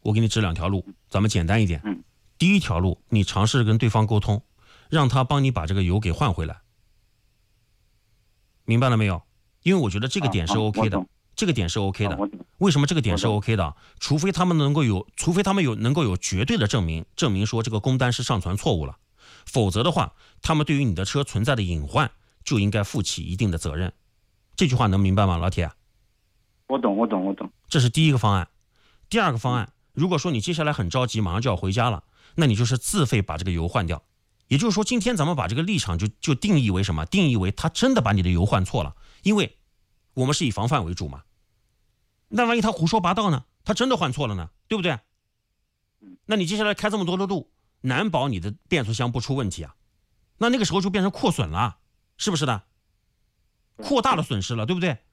我给你指2条路，咱们简单一点。第一条路，你尝试跟对方沟通，让他帮你把这个油给换回来，明白了没有？因为我觉得这个点是 OK 的，这个点是 OK 的。为什么这个点是 OK 的？除非他们能够有绝对的证明说这个工单是上传错误了，否则的话，他们对于你的车存在的隐患就应该负起一定的责任。这句话能明白吗，老铁？ 我懂。 这是第一个方案。第二个方案，如果说你接下来很着急，马上就要回家了，那你就是自费把这个油换掉。也就是说，今天咱们把这个立场就定义为什么？定义为他真的把你的油换错了，因为我们是以防范为主嘛。那万一他胡说八道呢？他真的换错了呢，对不对？那你接下来开这么多的路，难保你的变速箱不出问题啊。那个时候就变成扩损了，是不是的？扩大了损失了，对不对？